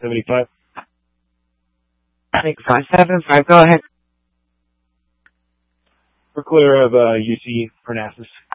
75. 6575, go ahead. We're clear of UC Parnassus.